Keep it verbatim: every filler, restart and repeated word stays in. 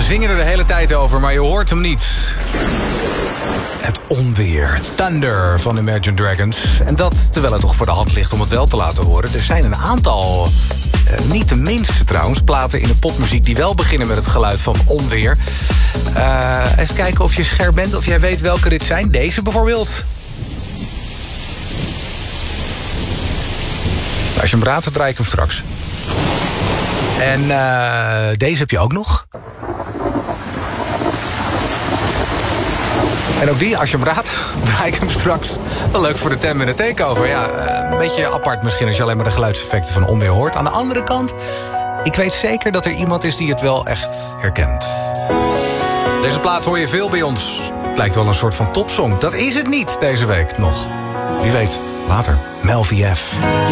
zingen er de hele tijd over, maar je hoort hem niet. Het onweer, Thunder van Imagine Dragons. En dat terwijl het toch voor de hand ligt om het wel te laten horen. Er zijn een aantal, eh, niet de minste trouwens, platen in de popmuziek die wel beginnen met het geluid van onweer. Uh, even kijken of je scherp bent, of jij weet welke dit zijn. Deze bijvoorbeeld. Als je hem raadt, dan draai ik hem straks. En uh, deze heb je ook nog. En ook die, als je hem raadt, draai ik hem straks. Wel leuk voor de ten minute takeover. Ja, een beetje apart misschien als je alleen maar de geluidseffecten van onweer hoort. Aan de andere kant, ik weet zeker dat er iemand is die het wel echt herkent. Deze plaat hoor je veel bij ons. Het lijkt wel een soort van topsong. Dat is het niet deze week nog. Wie weet, later. Mel V F.